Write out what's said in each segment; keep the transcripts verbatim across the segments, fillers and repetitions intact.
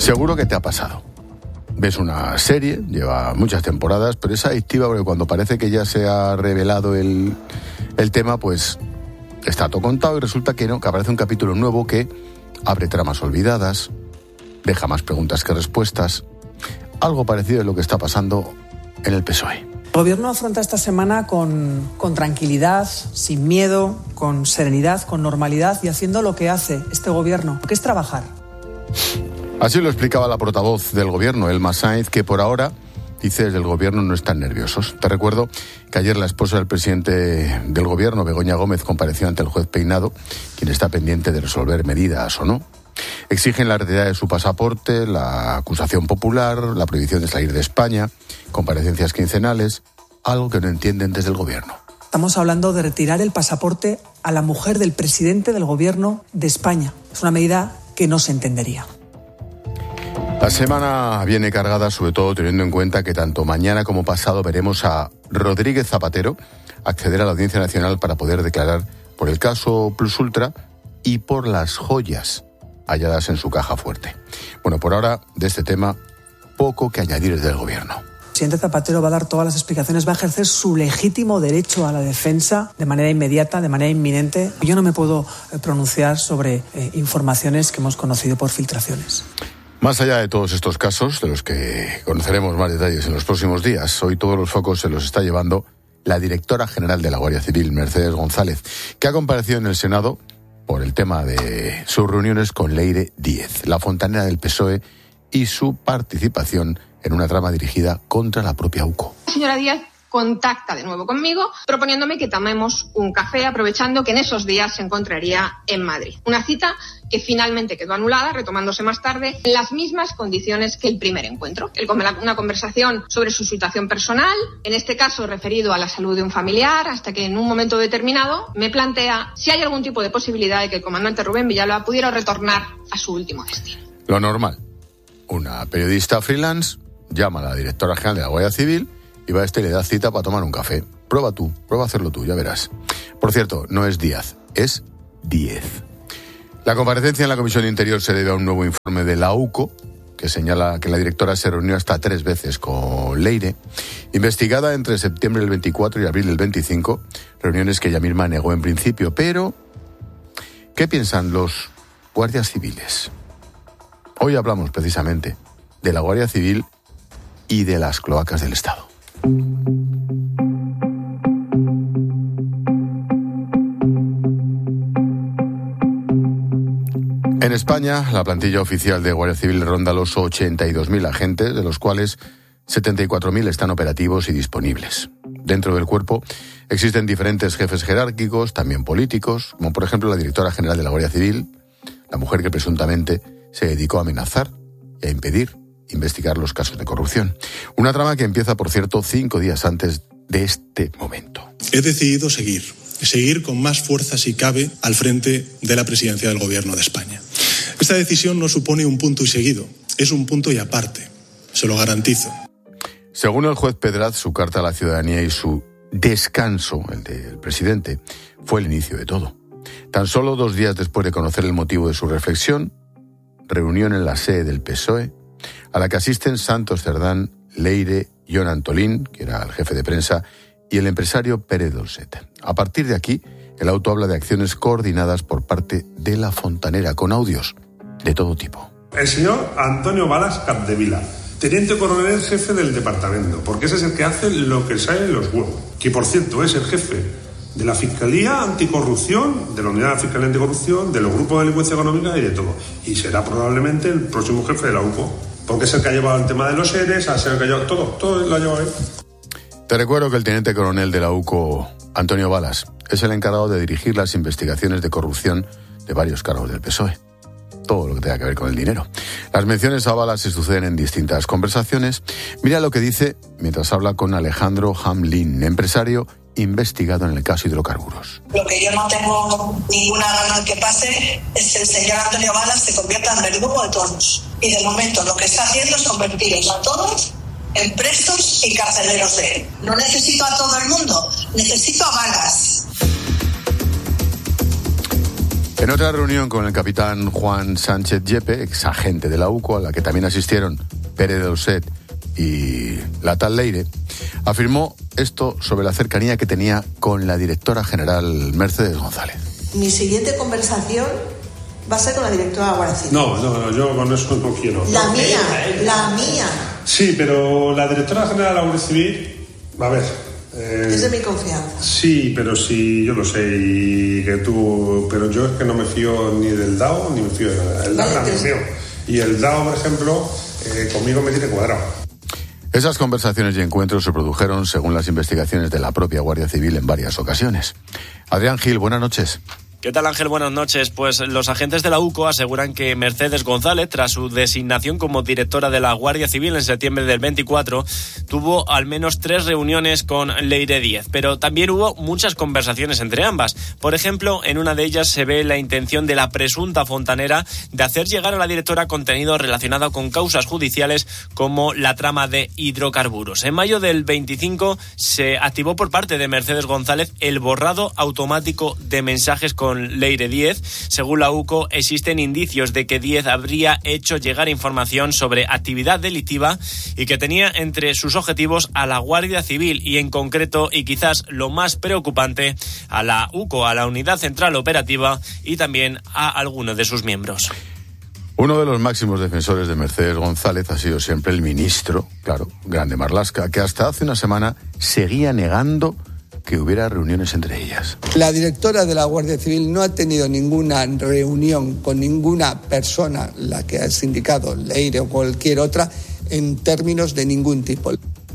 Seguro que te ha pasado. Ves una serie, lleva muchas temporadas, pero es adictiva porque cuando parece que ya se ha revelado el, el tema, pues está todo contado y resulta que no, que aparece un capítulo nuevo que abre tramas olvidadas, deja más preguntas que respuestas. Algo parecido es lo que está pasando en el P S O E. El Gobierno afronta esta semana con, con tranquilidad, sin miedo, con serenidad, con normalidad y haciendo lo que hace este Gobierno, que es trabajar. Así lo explicaba la portavoz del Gobierno, Elma Sainz, que por ahora, dice, desde el Gobierno no están nerviosos. Te recuerdo que ayer la esposa del presidente del Gobierno, Begoña Gómez, compareció ante el juez Peinado, quien está pendiente de resolver medidas o no. Exigen la retirada de su pasaporte, la acusación popular, la prohibición de salir de España, comparecencias quincenales, algo que no entienden desde el Gobierno. Estamos hablando de retirar el pasaporte a la mujer del presidente del Gobierno de España. Es una medida que no se entendería. La semana viene cargada, sobre todo teniendo en cuenta que tanto mañana como pasado veremos a Rodríguez Zapatero acceder a la Audiencia Nacional para poder declarar por el caso Plus Ultra y por las joyas halladas en su caja fuerte. Bueno, por ahora, de este tema, poco que añadir desde el Gobierno. El presidente Zapatero va a dar todas las explicaciones, va a ejercer su legítimo derecho a la defensa de manera inmediata, de manera inminente. Yo no me puedo pronunciar sobre eh, informaciones que hemos conocido por filtraciones. Más allá de todos estos casos, de los que conoceremos más detalles en los próximos días, hoy todos los focos se los está llevando la directora general de la Guardia Civil, Mercedes González, que ha comparecido en el Senado por el tema de sus reuniones con Leire Díez, la fontanera del P S O E, y su participación en una trama dirigida contra la propia U C O. Señora Díez contacta de nuevo conmigo proponiéndome que tomemos un café, aprovechando que en esos días se encontraría en Madrid. Una cita que finalmente quedó anulada, retomándose más tarde en las mismas condiciones que el primer encuentro. Una conversación sobre su situación personal, en este caso referido a la salud de un familiar, hasta que en un momento determinado me plantea si hay algún tipo de posibilidad de que el comandante Rubén Villalba pudiera retornar a su último destino. Lo normal. Una periodista freelance llama a la directora general de la Guardia Civil y va a este y le da cita para tomar un café. Prueba tú, prueba a hacerlo tú, ya verás. Por cierto, no es Díaz, es Díez. La comparecencia en la Comisión de Interior se debe a un nuevo informe de la U C O, que señala que la directora se reunió hasta tres veces con Leire, investigada entre septiembre del veinticuatro y abril del veinticinco, reuniones que ella misma negó en principio. Pero, ¿qué piensan los guardias civiles? Hoy hablamos precisamente de la Guardia Civil y de las cloacas del Estado. En España, la plantilla oficial de Guardia Civil ronda los ochenta y dos mil agentes, de los cuales setenta y cuatro mil están operativos y disponibles. Dentro del cuerpo existen diferentes jefes jerárquicos, también políticos, como por ejemplo la directora general de la Guardia Civil, la mujer que presuntamente se dedicó a amenazar y a impedir investigar los casos de corrupción. Una trama que empieza, por cierto, cinco días antes de este momento. He decidido seguir, seguir con más fuerza si cabe al frente de la presidencia del Gobierno de España. Esta decisión no supone un punto y seguido, es un punto y aparte, se lo garantizo. Según el juez Pedraz, su carta a la ciudadanía y su descanso, el del presidente, fue el inicio de todo. Tan solo dos días después de conocer el motivo de su reflexión, reunión en la sede del P S O E, a la que asisten Santos Cerdán, Leire, Jon Antolín, que era el jefe de prensa, y el empresario Pere Dolcet. A partir de aquí, el auto habla de acciones coordinadas por parte de la fontanera, con audios de todo tipo. El señor Antonio Balas Capdevila, teniente coronel jefe del departamento, porque ese es el que hace lo que sale en los huevos, que por cierto es el jefe de la Fiscalía Anticorrupción, de la Unidad de la Fiscalía Anticorrupción, de los grupos de delincuencia económica y de todo. Y será probablemente el próximo jefe de la U C O, porque es el que ha llevado el tema de los seres, ha sido el que ha llevado todo, todo lo ha llevado él. Te recuerdo que el teniente coronel de la U C O, Antonio Balas, es el encargado de dirigir las investigaciones de corrupción de varios cargos del P S O E. Todo lo que tenga que ver con el dinero. Las menciones a Balas se suceden en distintas conversaciones. Mira lo que dice mientras habla con Alejandro Hamlin, empresario investigado en el caso hidrocarburos. Lo que yo no tengo ninguna gana de que pase es que el señor Antonio Balas se convierta en verdugo de todos. Y de momento lo que está haciendo es convertirlos a todos en prestos y carceleros de él. No necesito a todo el mundo, necesito a Balas. En otra reunión con el capitán Juan Sánchez Yepe, ex agente de la U C O, a la que también asistieron Pere Dolcet y la tal Leire, afirmó esto sobre la cercanía que tenía con la directora general Mercedes González. Mi siguiente conversación va a ser con la directora de la Guardia Civil. No, no, no, yo con eso no quiero. La mía, la mía. Sí, pero la directora general de la Guardia Civil, a ver... Eh, es de mi confianza. Sí, pero sí, yo lo sé, y que tú... Pero yo es que no me fío ni del D A O, ni me fío de nada. El D A O vale, es mío. Y el D A O, por ejemplo, eh, conmigo me tiene cuadrado. Esas conversaciones y encuentros se produjeron, según las investigaciones de la propia Guardia Civil, en varias ocasiones. Adrián Gil, buenas noches. ¿Qué tal, Ángel? Buenas noches. Pues los agentes de la U C O aseguran que Mercedes González, tras su designación como directora de la Guardia Civil en septiembre del veinticuatro, tuvo al menos tres reuniones con Leire Díez, pero también hubo muchas conversaciones entre ambas. Por ejemplo, en una de ellas se ve la intención de la presunta fontanera de hacer llegar a la directora contenido relacionado con causas judiciales como la trama de hidrocarburos. En mayo del veinticinco se activó por parte de Mercedes González el borrado automático de mensajes con Leire Díez. Según la U C O, existen indicios de que Díez habría hecho llegar información sobre actividad delictiva y que tenía entre sus objetivos a la Guardia Civil y, en concreto, y quizás lo más preocupante, a la U C O, a la Unidad Central Operativa, y también a algunos de sus miembros. Uno de los máximos defensores de Mercedes González ha sido siempre el ministro, claro, Grande Marlaska, que hasta hace una semana seguía negando que hubiera reuniones entre ellas. La directora de la Guardia Civil no ha tenido ninguna reunión con ninguna persona, la que has indicado, Leire o cualquier otra, en términos de ningún tipo.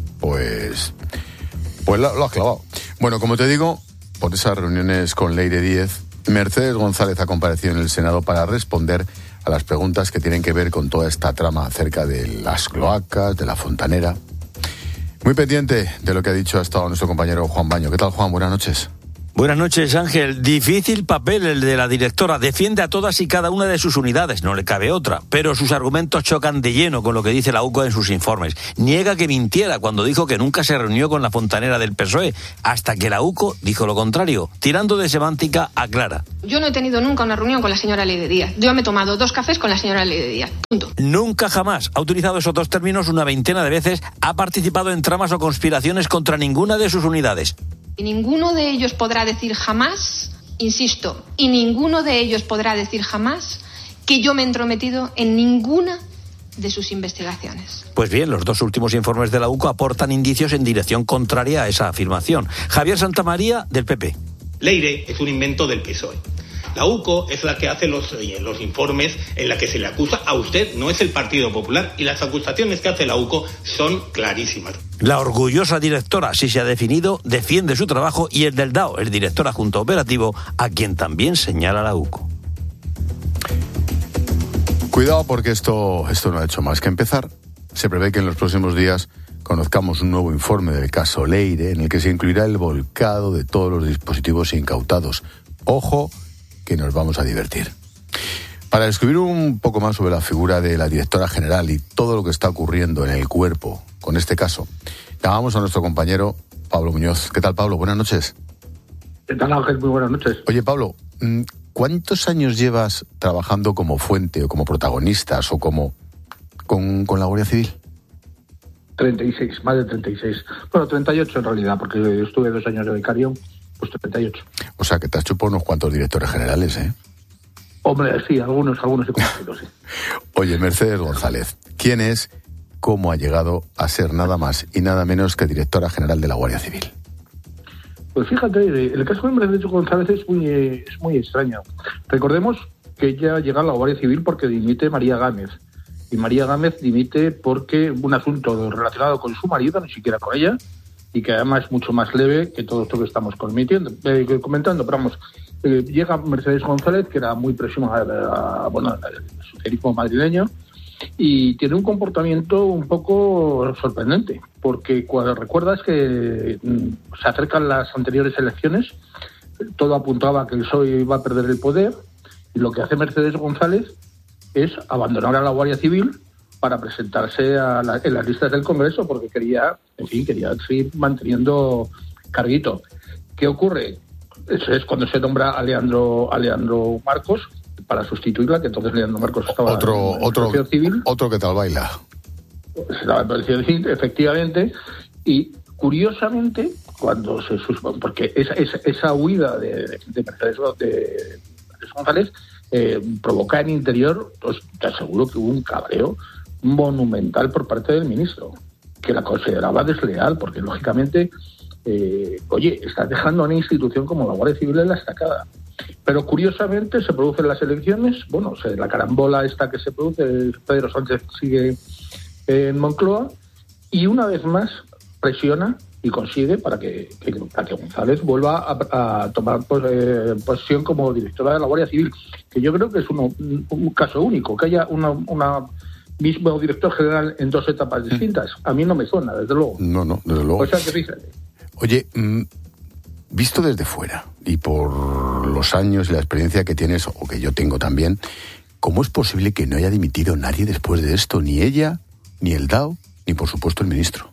Pues, pues lo, lo has clavado. Bueno, como te digo, por esas reuniones con Leire Díez, Mercedes González ha comparecido en el Senado para responder a las preguntas que tienen que ver con toda esta trama acerca de las cloacas, de la fontanera. Muy pendiente de lo que ha dicho ha estado nuestro compañero Juan Baño. ¿Qué tal, Juan? Buenas noches. Buenas noches, Ángel. Difícil papel el de la directora. Defiende a todas y cada una de sus unidades, no le cabe otra. Pero sus argumentos chocan de lleno con lo que dice la U C O en sus informes. Niega que mintiera cuando dijo que nunca se reunió con la fontanera del P S O E, hasta que la U C O dijo lo contrario. Tirando de semántica, aclara. Yo no he tenido nunca una reunión con la señora Leire Díez. Yo me he tomado dos cafés con la señora Leire Díez. Punto. Nunca jamás. Ha utilizado esos dos términos una veintena de veces. Ha participado en tramas o conspiraciones contra ninguna de sus unidades. Y ninguno de ellos podrá decir jamás, insisto, y ninguno de ellos podrá decir jamás que yo me he entrometido en ninguna de sus investigaciones. Pues bien, los dos últimos informes de la U C O aportan indicios en dirección contraria a esa afirmación. Javier Santamaría, del P P. Leire es un invento del P S O E. La U C O es la que hace los, los informes en la que se le acusa a usted, no es el Partido Popular, y las acusaciones que hace la U C O son clarísimas. La orgullosa directora, así se ha definido, defiende su trabajo, y el del D A O, el director adjunto operativo, a quien también señala la U C O. Cuidado, porque esto, esto no ha hecho más que empezar. Se prevé que en los próximos días conozcamos un nuevo informe del caso Leire, en el que se incluirá el volcado de todos los dispositivos incautados. Ojo, que nos vamos a divertir. Para descubrir un poco más sobre la figura de la directora general y todo lo que está ocurriendo en el cuerpo con este caso, llamamos a nuestro compañero Pablo Muñoz. ¿Qué tal, Pablo? Buenas noches. ¿Qué tal, Ángel? Muy buenas noches. Oye, Pablo, ¿cuántos años llevas trabajando como fuente o como protagonistas o como con, con la Guardia Civil? treinta y seis, más de treinta y seis. Bueno, treinta y ocho en realidad, porque yo estuve dos años de becario, pues treinta y ocho. O sea, que te has chupado unos cuantos directores generales, ¿eh? Hombre, sí, algunos, algunos he conocido, sí. Oye, Mercedes González, ¿quién es, cómo ha llegado a ser nada más y nada menos que directora general de la Guardia Civil? Pues fíjate, el caso de Mercedes González es muy, es muy extraño. Recordemos que ella llega a la Guardia Civil porque dimite María Gámez. Y María Gámez dimite porque un asunto relacionado con su marido, ni siquiera con ella, y que además es mucho más leve que todo esto que estamos cometiendo, eh, comentando. Pero vamos, eh, llega Mercedes González, que era muy próxima a, a, bueno, al socialismo madrileño, y tiene un comportamiento un poco sorprendente, porque cuando recuerdas que mm, se acercan las anteriores elecciones, todo apuntaba a que el P S O E iba a perder el poder, y lo que hace Mercedes González es abandonar a la Guardia Civil para presentarse a la, en las listas del Congreso, porque quería, en fin, quería seguir manteniendo carguito. ¿Qué ocurre? Eso es cuando se nombra a Leandro, a Leandro Marcos para sustituirla, que entonces Leandro Marcos estaba otro, en otro, Protección Civil. Otro que tal baila. Estaba en Protección Civil, efectivamente, y curiosamente, cuando se suspone, porque esa, esa, esa huida de, de Mercedes de, de González eh, provoca en interior, pues, te aseguro que hubo un cabreo monumental por parte del ministro, que la consideraba desleal, porque lógicamente, eh, oye, estás dejando a una institución como la Guardia Civil en la estacada. Pero curiosamente se producen las elecciones, bueno, se, la carambola esta que se produce, Pedro Sánchez sigue en Moncloa, y una vez más presiona y consigue para que, que, para que González vuelva a, a tomar pues, eh, posición como directora de la Guardia Civil, que yo creo que es uno, un, un caso único, que haya una, una mismo director general en dos etapas distintas. A mí no me suena, desde luego. No, no, desde luego. O sea, que fíjate. Oye, mmm, visto desde fuera y por los años y la experiencia que tienes, o que yo tengo también, ¿cómo es posible que no haya dimitido nadie después de esto? Ni ella, ni el D A O, ni por supuesto el ministro.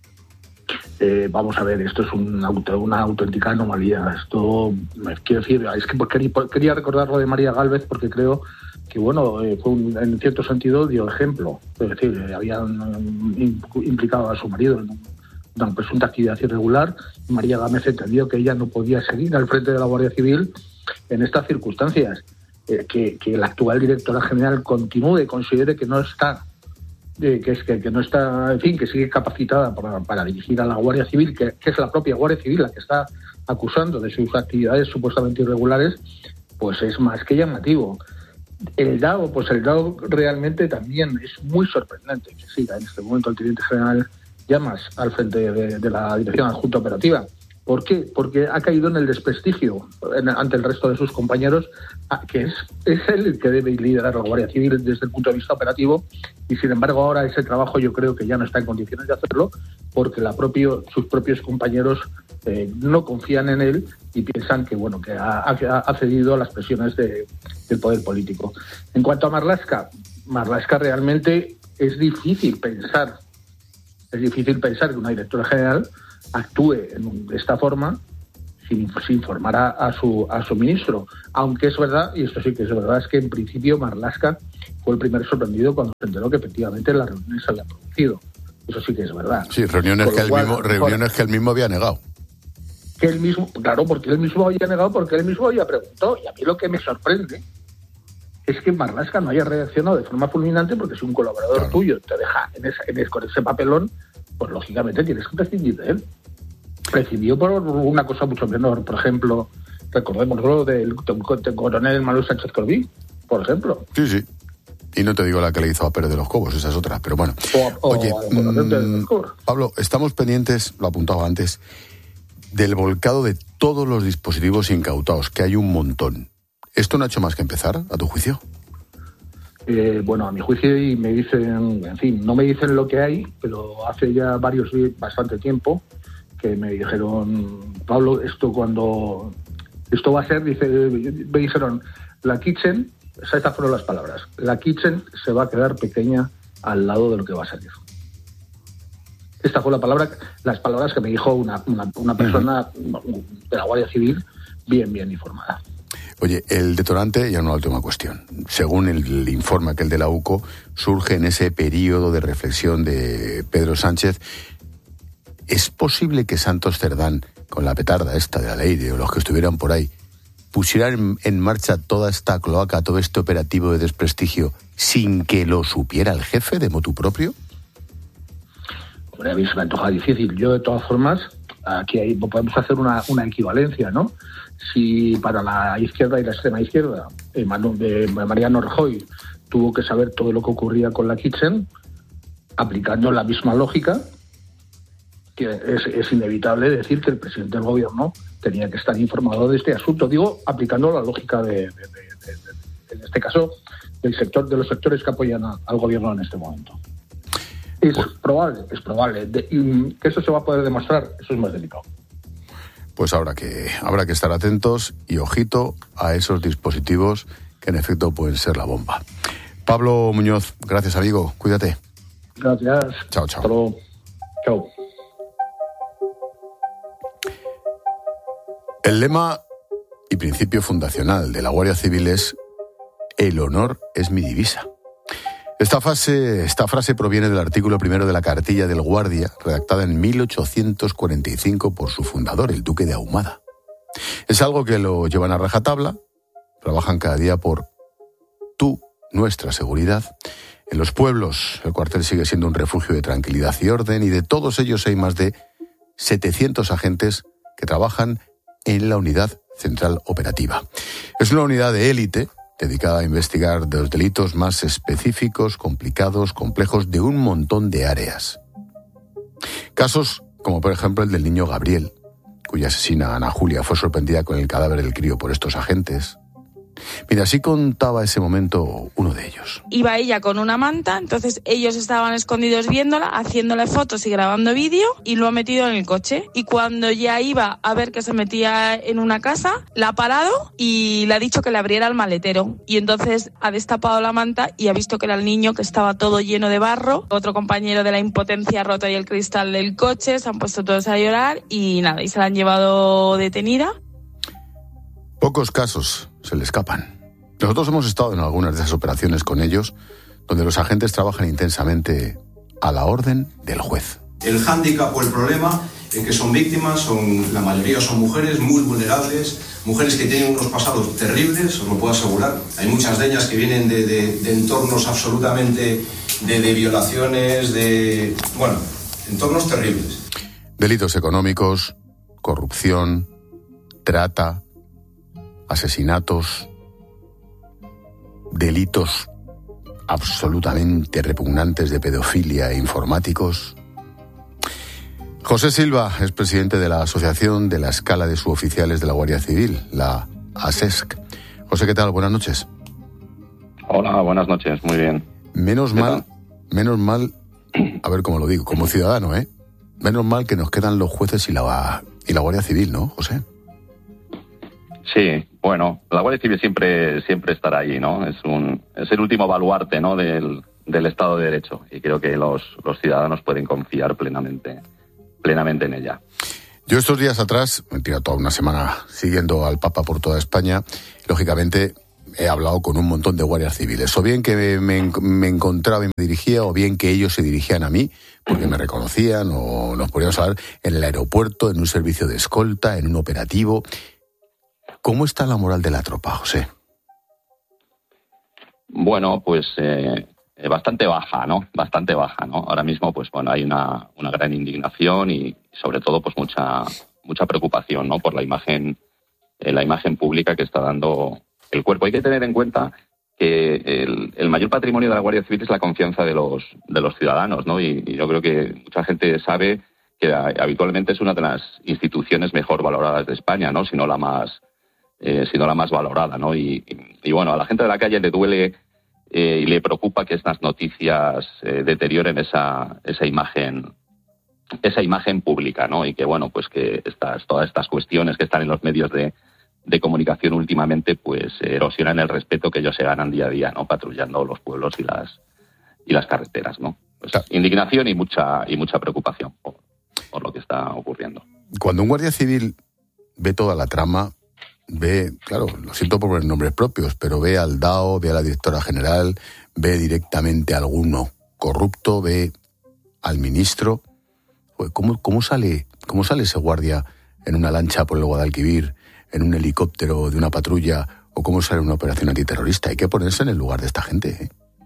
Eh, vamos a ver, esto es un auto, una auténtica anomalía. Esto, quiero decir, es que quería, quería recordar lo de María Gálvez porque creo que, bueno, eh, fue un, en cierto sentido dio ejemplo. Es decir, eh, habían eh, implicado a su marido en una presunta actividad irregular. María Gámez entendió que ella no podía seguir al frente de la Guardia Civil en estas circunstancias. Eh, que, que la actual directora general continúe y considere que no está eh, que es que, que no está, en fin, que sigue capacitada para, para dirigir a la Guardia Civil, que, que es la propia Guardia Civil la que está acusando de sus actividades supuestamente irregulares, pues es más que llamativo. El D A O, pues el D A O realmente también es muy sorprendente que siga en este momento el teniente general Llamas al frente de, de la Dirección Adjunta Operativa. ¿Por qué? Porque ha caído en el desprestigio en, ante el resto de sus compañeros, a, que es, es él el que debe liderar la Guardia Civil desde el punto de vista operativo, y sin embargo ahora ese trabajo yo creo que ya no está en condiciones de hacerlo, porque la propio, sus propios compañeros eh, no confían en él y piensan que bueno que ha, ha cedido a las presiones de, del poder político. En cuanto a Marlaska, Marlaska realmente es difícil pensar, es difícil pensar que una directora general actúe de esta forma sin, sin informar a, a su a su ministro, aunque es verdad, y esto sí que es verdad, es que en principio Marlaska fue el primer sorprendido cuando se enteró que efectivamente las reuniones se habían producido. Eso sí que es verdad. Sí, reuniones que él mismo, por, reuniones que él mismo había negado. Que él mismo, claro, porque él mismo había negado, porque él mismo había preguntado, y a mí lo que me sorprende es que Marlaska no haya reaccionado de forma fulminante, porque si un colaborador claro. tuyo te deja en esa, en ese, con ese papelón, pues lógicamente tienes que prescindir de él. Prescindió por una cosa mucho menor, por ejemplo, recordemos lo del coronel Manuel Sánchez Corbí, por ejemplo. Sí, sí. Y no te digo la que le hizo a Pérez de los Cobos, esas otras, pero bueno. O, o, Oye, mmm, Pablo, estamos pendientes, lo apuntaba antes, del volcado de todos los dispositivos incautados, que hay un montón. ¿Esto no ha hecho más que empezar, a tu juicio? Eh, bueno, a mi juicio, y me dicen, en fin, no me dicen lo que hay, pero hace ya varios, bastante tiempo, que me dijeron, Pablo, esto cuando, esto va a ser, dice, me dijeron, la kitchen, estas fueron las palabras, la kitchen se va a quedar pequeña al lado de lo que va a salir. Esta fue la palabra, las palabras que me dijo una, una, una persona de la Guardia Civil bien, bien informada. Oye, el detonante, ya no la última cuestión. Según el informe aquel de la U C O, surge en ese periodo de reflexión de Pedro Sánchez. ¿Es posible que Santos Cerdán, con la petarda esta de la ley, o los que estuvieran por ahí, pusieran en, en marcha toda esta cloaca, todo este operativo de desprestigio, sin que lo supiera el jefe de motu propio? Hombre, a mí se me antoja difícil. Yo, de todas formas, aquí hay, podemos hacer una, una equivalencia, ¿no? Si para la izquierda y la extrema izquierda, eh, Manu, eh, Mariano Rajoy tuvo que saber todo lo que ocurría con la Kitchen, aplicando la misma lógica, que es, es inevitable decir que el presidente del gobierno tenía que estar informado de este asunto. Digo, aplicando la lógica de, de, de, de, de en este caso, del sector, de los sectores que apoyan a, al gobierno en este momento. Es pues, probable, es probable. De, y que eso se va a poder demostrar, eso es más delicado. Pues habrá que, habrá que estar atentos y ojito a esos dispositivos que en efecto pueden ser la bomba. Pablo Muñoz, gracias amigo, cuídate. Gracias. Chao, chao. Hasta luego. Chao. El lema principio fundacional de la Guardia Civil es el honor es mi divisa. Esta frase, esta frase proviene del artículo primero de la Cartilla del Guardia, redactada en mil ochocientos cuarenta y cinco por su fundador, el duque de Ahumada. Es algo que lo llevan a rajatabla, trabajan cada día por tu, nuestra seguridad. En los pueblos, el cuartel sigue siendo un refugio de tranquilidad y orden, y de todos ellos hay más de setecientos agentes que trabajan en la Unidad Central Operativa. Es una unidad de élite dedicada a investigar los delitos más específicos, complicados, complejos de un montón de áreas. Casos como por ejemplo el del niño Gabriel, cuya asesina Ana Julia fue sorprendida con el cadáver del crío por estos agentes. Mira, así contaba ese momento uno de ellos. Iba ella con una manta, entonces ellos estaban escondidos viéndola, haciéndole fotos y grabando vídeo, y lo ha metido en el coche. Y cuando ya iba a ver que se metía en una casa, la ha parado y le ha dicho que le abriera el maletero. Y entonces ha destapado la manta y ha visto que era el niño, que estaba todo lleno de barro. Otro compañero de la impotencia ha roto ahí el cristal del coche, se han puesto todos a llorar y nada, y se la han llevado detenida. Pocos casos se le escapan. Nosotros hemos estado en algunas de esas operaciones con ellos, donde los agentes trabajan intensamente a la orden del juez. El hándicap o el problema es que son víctimas, son, la mayoría son mujeres muy vulnerables, mujeres que tienen unos pasados terribles, os lo puedo asegurar. Hay muchas de ellas que vienen de, de, de entornos absolutamente de, de violaciones, de... bueno, entornos terribles. Delitos económicos, corrupción, trata, asesinatos, delitos absolutamente repugnantes de pedofilia e informáticos. José Silva es presidente de la Asociación de la Escala de Suboficiales de la Guardia Civil, la ASESC. José, ¿qué tal? Buenas noches. Hola, buenas noches, muy bien. Menos mal, menos mal, a ver cómo lo digo, como ciudadano, ¿eh? Menos mal que nos quedan los jueces y la, y la Guardia Civil, ¿no, José? Sí, bueno, la Guardia Civil siempre siempre estará allí, ¿no? Es un es el último baluarte, ¿no? del, del Estado de Derecho, y creo que los, los ciudadanos pueden confiar plenamente plenamente en ella. Yo estos días atrás, me he tirado toda una semana siguiendo al Papa por toda España, lógicamente he hablado con un montón de guardias civiles, o bien que me, me, me encontraba y me dirigía, o bien que ellos se dirigían a mí, porque me reconocían, o nos poníamos a hablar en el aeropuerto, en un servicio de escolta, en un operativo. ¿Cómo está la moral de la tropa, José? Bueno, pues eh, bastante baja, ¿no? Bastante baja, ¿no? Ahora mismo, pues bueno, hay una, una gran indignación y sobre todo, pues mucha mucha preocupación, ¿no? Por la imagen eh, la imagen pública que está dando el cuerpo. Hay que tener en cuenta que el, el mayor patrimonio de la Guardia Civil es la confianza de los de los ciudadanos, ¿no? Y, y yo creo que mucha gente sabe que habitualmente es una de las instituciones mejor valoradas de España, ¿no? Si no la más Eh, sino la más valorada, ¿no? Y, y, y bueno, a la gente de la calle le duele eh, y le preocupa que estas noticias eh, deterioren esa esa imagen esa imagen pública, ¿no? Y que bueno, pues que estas todas estas cuestiones que están en los medios de, de comunicación últimamente, pues erosionan el respeto que ellos se ganan día a día, ¿no? Patrullando los pueblos y las y las carreteras, ¿no? Pues indignación y mucha y mucha preocupación por, por lo que está ocurriendo. Cuando un guardia civil ve toda la trama, ve, claro, lo siento por poner nombres propios, pero ve al D A O, ve a la directora general, ve directamente a alguno corrupto, ve al ministro. ¿Cómo, cómo sale, cómo sale ese guardia en una lancha por el Guadalquivir, en un helicóptero de una patrulla, o cómo sale una operación antiterrorista? Hay que ponerse en el lugar de esta gente, ¿eh?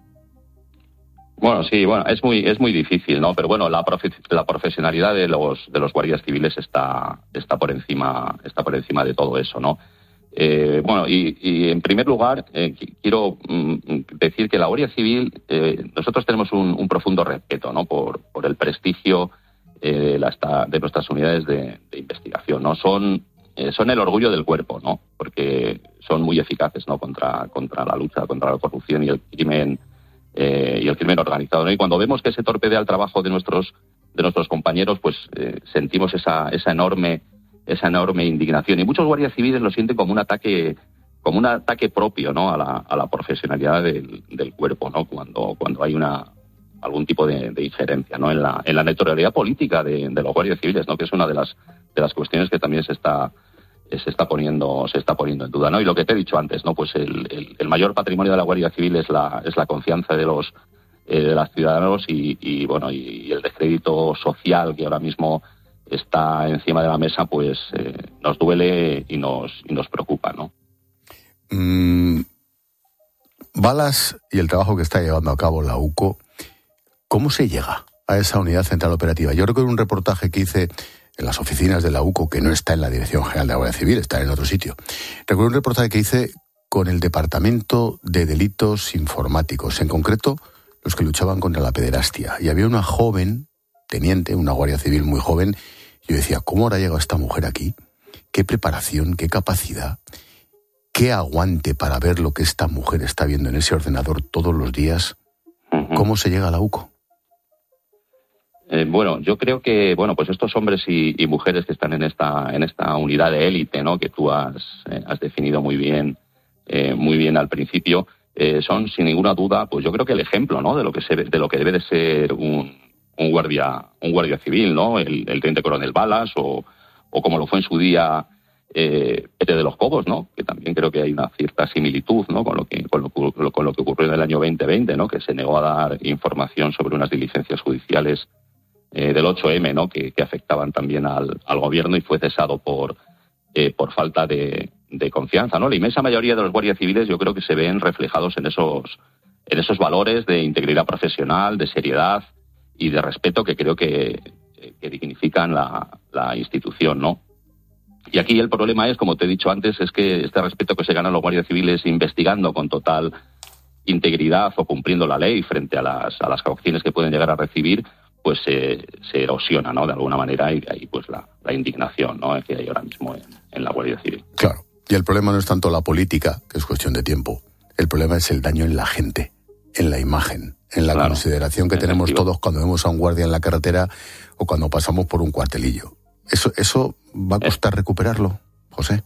Bueno, sí, bueno, es muy es muy difícil, ¿no? Pero bueno, la profe- la profesionalidad de los de los guardias civiles está está por encima está por encima de todo eso, ¿no? Eh, bueno, y, y en primer lugar eh, quiero mm, decir que la Guardia Civil, eh, nosotros tenemos un, un profundo respeto, ¿no? Por por el prestigio eh, de, la, de nuestras unidades de, de investigación, ¿no? Son eh, son el orgullo del cuerpo, ¿no? Porque son muy eficaces, ¿no? Contra contra la lucha contra la corrupción y el crimen. Eh, y el crimen organizado, ¿no? Y cuando vemos que se torpedea el trabajo de nuestros de nuestros compañeros, pues eh, sentimos esa esa enorme esa enorme indignación, y muchos guardias civiles lo sienten como un ataque como un ataque propio, ¿no? a la a la profesionalidad del, del cuerpo, ¿no? Cuando cuando hay una algún tipo de, de injerencia, ¿no? En la en la neutralidad política de, de los guardias civiles, ¿no? Que es una de las de las cuestiones que también se está eh, se está poniendo se está poniendo en duda, ¿no? Y lo que te he dicho antes, ¿no? Pues el, el, el mayor patrimonio de la Guardia Civil es la es la confianza de los eh, de los ciudadanos y, y bueno y, y el descrédito social que ahora mismo está encima de la mesa, pues eh, nos duele y nos y nos preocupa, ¿no? Mm, Balas y el trabajo que está llevando a cabo la UCO, ¿cómo se llega a esa unidad central operativa? Yo recuerdo un reportaje que hice en las oficinas de la UCO, que no está en la Dirección General de la Guardia Civil, está en otro sitio. Recuerdo un reportaje que hice con el Departamento de Delitos Informáticos, en concreto los que luchaban contra la pederastia. Y había una joven teniente, una Guardia Civil muy joven, y yo decía, ¿cómo habrá llegado esta mujer aquí? ¿Qué preparación, qué capacidad, qué aguante para ver lo que esta mujer está viendo en ese ordenador todos los días? ¿Cómo se llega a la UCO? Eh, bueno, yo creo que, bueno, pues estos hombres y, y mujeres que están en esta en esta unidad de élite, ¿no? Que tú has, eh, has definido muy bien, eh, muy bien al principio, eh, son sin ninguna duda, pues yo creo que el ejemplo, ¿no? De lo que se de lo que debe de ser un, un guardia un guardia civil, ¿no? El, el teniente coronel Balas o o como lo fue en su día eh, Pete de los Cobos, ¿no? Que también creo que hay una cierta similitud, ¿no? Con lo que con lo, con lo que ocurrió en el año veinte veinte, ¿no? Que se negó a dar información sobre unas diligencias judiciales Eh, del ocho eme, ¿no? Que, que afectaban también al, al gobierno y fue cesado por eh, por falta de, de confianza, ¿no? La inmensa mayoría de los guardias civiles yo creo que se ven reflejados en esos en esos valores de integridad profesional, de seriedad y de respeto que creo que, que dignifican la, la institución, ¿no? Y aquí el problema es, como te he dicho antes, es que este respeto que se ganan los guardias civiles investigando con total integridad o cumpliendo la ley frente a las a las coacciones que pueden llegar a recibir, pues se, se erosiona, ¿no? De alguna manera, y ahí pues la, la indignación, ¿no? Que hay ahora mismo en, en la Guardia Civil. Claro, y el problema no es tanto la política, que es cuestión de tiempo, el problema es el daño en la gente, en la imagen, en la claro. consideración que tenemos Efectivo. Todos cuando vemos a un guardia en la carretera o cuando pasamos por un cuartelillo. ¿Eso, eso va a costar recuperarlo, José?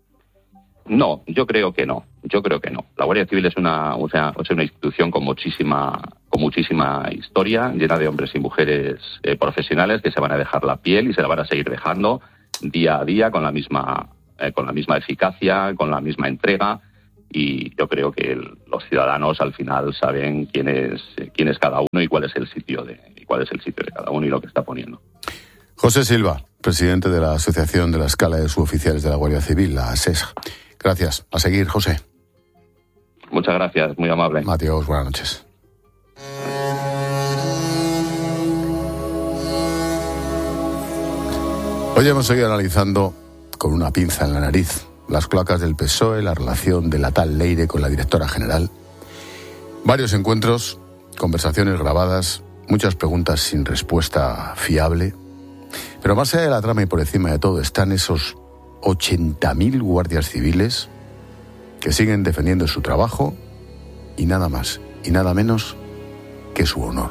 No, yo creo que no, yo creo que no. La Guardia Civil es una, o sea, es una institución con muchísima, con muchísima historia, llena de hombres y mujeres eh, profesionales que se van a dejar la piel y se la van a seguir dejando día a día con la misma, eh, con la misma eficacia, con la misma entrega, y yo creo que el, los ciudadanos al final saben quién es, quién es cada uno y cuál es el sitio de, y cuál es el sitio de cada uno y lo que está poniendo. José Silva, presidente de la Asociación de la Escala de Suboficiales de la Guardia Civil, la A S E S. Gracias. A seguir, José. Muchas gracias, muy amable. Mateos, buenas noches. Hoy hemos seguido analizando con una pinza en la nariz las cloacas del P S O E, la relación de la tal Leire con la directora general. Varios encuentros, conversaciones grabadas, muchas preguntas sin respuesta fiable. Pero más allá de la trama y por encima de todo están esos ochenta mil guardias civiles que siguen defendiendo su trabajo y nada más y nada menos que su honor.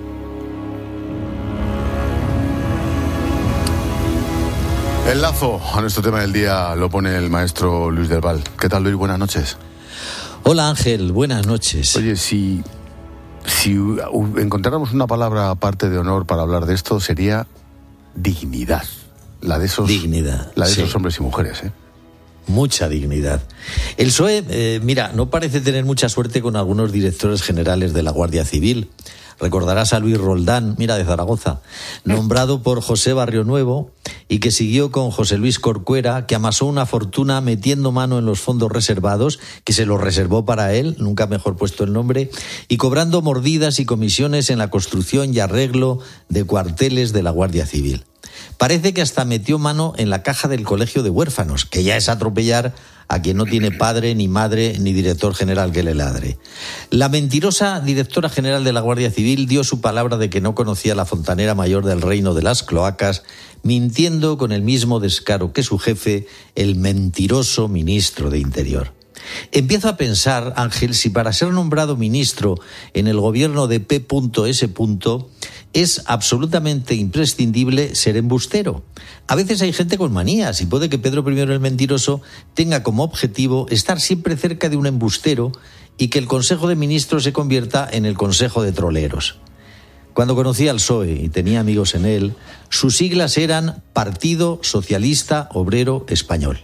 El lazo a nuestro tema del día lo pone el maestro Luis del Val. ¿Qué tal, Luis? Buenas noches. Hola, Ángel. Buenas noches. Oye, si, si encontráramos una palabra aparte de honor para hablar de esto, sería dignidad. La de esos, dignidad, la de sí. esos hombres y mujeres, ¿eh? Mucha dignidad. El P S O E, eh, mira, no parece tener mucha suerte con algunos directores generales de la Guardia Civil. Recordarás a Luis Roldán, mira, de Zaragoza, nombrado por José Barrionuevo y que siguió con José Luis Corcuera, que amasó una fortuna metiendo mano en los fondos reservados, que se los reservó para él, nunca mejor puesto el nombre, y cobrando mordidas y comisiones en la construcción y arreglo de cuarteles de la Guardia Civil. Parece que hasta metió mano en la caja del colegio de huérfanos, que ya es atropellar a quien no tiene padre, ni madre, ni director general que le ladre. La mentirosa directora general de la Guardia Civil dio su palabra de que no conocía la fontanera mayor del reino de las cloacas, mintiendo con el mismo descaro que su jefe, el mentiroso ministro de Interior. Empiezo a pensar, Ángel, si para ser nombrado ministro en el gobierno de P S es absolutamente imprescindible ser embustero. A veces hay gente con manías y puede que Pedro primero el Mentiroso tenga como objetivo estar siempre cerca de un embustero y que el Consejo de Ministros se convierta en el Consejo de Troleros. Cuando conocí al P S O E y tenía amigos en él, sus siglas eran Partido Socialista Obrero Español.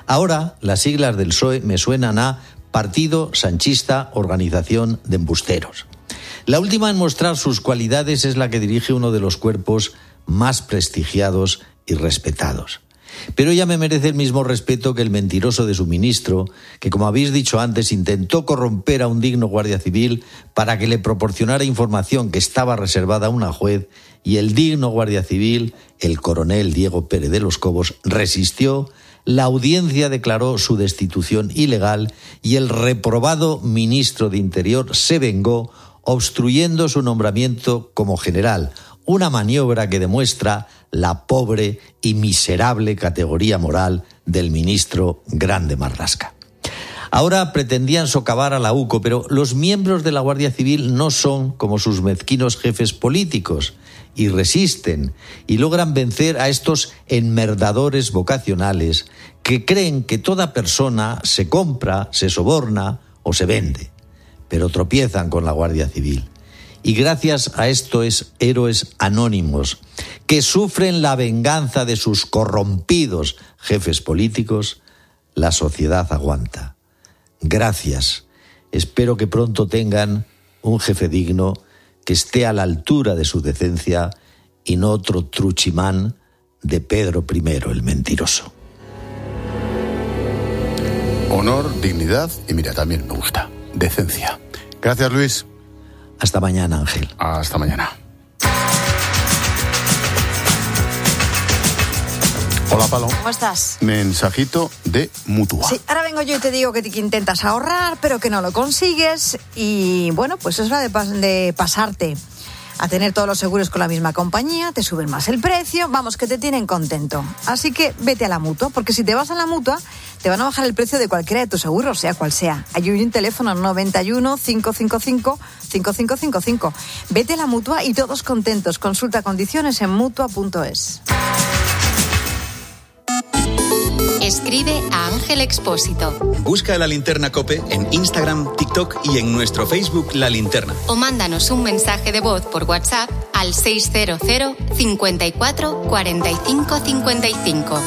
Ahora las siglas del P S O E me suenan a Partido Sanchista Organización de Embusteros. La última en mostrar sus cualidades es la que dirige uno de los cuerpos más prestigiados y respetados. Pero ella me merece el mismo respeto que el mentiroso de su ministro, que, como habéis dicho antes, intentó corromper a un digno guardia civil para que le proporcionara información que estaba reservada a una juez, y el digno guardia civil, el coronel Diego Pérez de los Cobos, resistió, la audiencia declaró su destitución ilegal y el reprobado ministro de Interior se vengó, obstruyendo su nombramiento como general, una maniobra que demuestra la pobre y miserable categoría moral del ministro Grande Marlaska. Ahora pretendían socavar a la U C O, pero los miembros de la Guardia Civil no son como sus mezquinos jefes políticos y resisten y logran vencer a estos enmerdadores vocacionales que creen que toda persona se compra, se soborna o se vende, pero tropiezan con la Guardia Civil. Y gracias a estos héroes anónimos que sufren la venganza de sus corrompidos jefes políticos, la sociedad aguanta. Gracias. Espero que pronto tengan un jefe digno que esté a la altura de su decencia y no otro truchimán de Pedro primero, el mentiroso. Honor, dignidad y, mira, también me gusta, decencia. Gracias, Luis. Hasta mañana, Ángel. Hasta mañana. Hola, Palo. ¿Cómo estás? Mensajito de Mutua. Sí, ahora vengo yo y te digo que, te, que intentas ahorrar, pero que no lo consigues. Y bueno, pues es hora de, pas- de pasarte a tener todos los seguros con la misma compañía, te suben más el precio, vamos, que te tienen contento. Así que vete a la Mutua, porque si te vas a la Mutua, te van a bajar el precio de cualquiera de tus seguros, sea cual sea. Hay un teléfono noventa y uno, cinco cinco cinco, cinco cinco cinco cinco. Vete a la Mutua y todos contentos. Consulta condiciones en mutua punto es. Escribe a Ángel Expósito. Busca La Linterna COPE en Instagram, TikTok y en nuestro Facebook La Linterna. O mándanos un mensaje de voz por WhatsApp al seiscientos cincuenta y cuatro cuarenta y cinco cincuenta y cinco.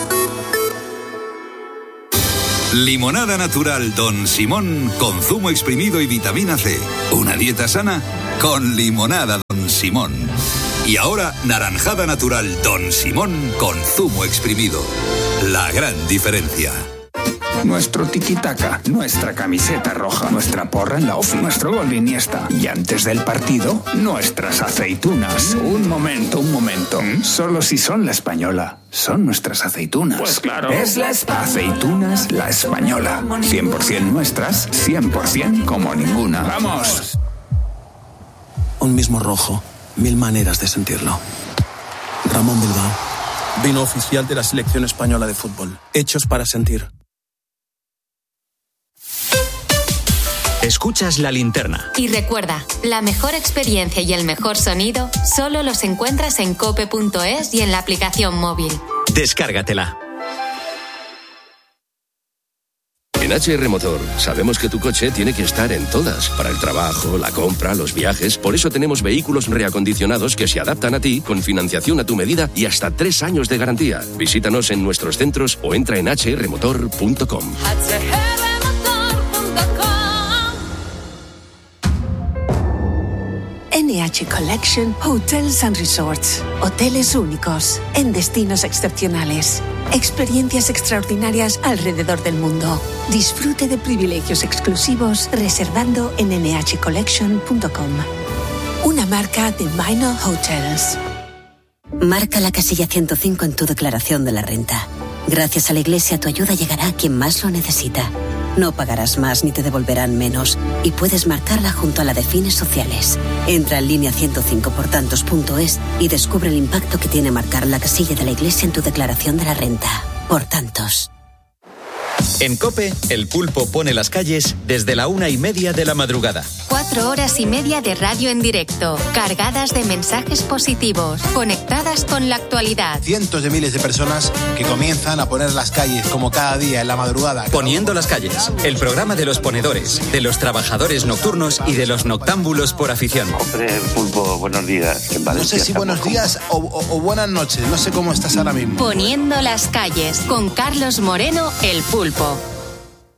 Limonada natural Don Simón con zumo exprimido y vitamina C. Una dieta sana con limonada Don Simón. Y ahora naranjada natural Don Simón con zumo exprimido. La gran diferencia. Nuestro tiki-taka, nuestra camiseta roja, nuestra porra en la ofi, nuestro gol de Iniesta. Y antes del partido, nuestras aceitunas. Un momento, un momento. Solo si son la española. Son nuestras aceitunas. Pues claro. Es la esp- Aceitunas La Española. cien por ciento nuestras, cien por ciento como ninguna. ¡Vamos! Un mismo rojo, mil maneras de sentirlo. Ramón Bilbao, vino oficial de la selección española de fútbol. Hechos para sentir. Escuchas La Linterna. Y recuerda, la mejor experiencia y el mejor sonido solo los encuentras en cope punto es y en la aplicación móvil. Descárgatela. En H R Motor sabemos que tu coche tiene que estar en todas, para el trabajo, la compra, los viajes. Por eso tenemos vehículos reacondicionados que se adaptan a ti, con financiación a tu medida y hasta tres años de garantía. Visítanos en nuestros centros o entra en hache erre motor punto com. N H Collection Hotels and Resorts. Hoteles únicos, en destinos excepcionales. Experiencias extraordinarias alrededor del mundo. Disfrute de privilegios exclusivos reservando en ene hache collection punto com. Una marca de Minor Hotels. Marca la casilla ciento cinco en tu declaración de la renta. Gracias a la Iglesia, tu ayuda llegará a quien más lo necesita. No pagarás más ni te devolverán menos. Y puedes marcarla junto a la de fines sociales. Entra en línea ciento cinco por tantos punto es y descubre el impacto que tiene marcar la casilla de la Iglesia en tu declaración de la renta. Por tantos. En COPE, el pulpo pone las calles desde la una y media de la madrugada. Cuatro Cuatro horas y media de radio en directo, cargadas de mensajes positivos, conectadas con la actualidad. Cientos de miles de personas que comienzan a poner las calles como cada día en la madrugada. Poniendo las calles, el programa de los ponedores, de los trabajadores nocturnos y de los noctámbulos por afición. Hombre, Pulpo, buenos días. En no sé si buenos días o, o, o buenas noches, no sé cómo estás ahora mismo. Poniendo las calles, con Carlos Moreno, el Pulpo.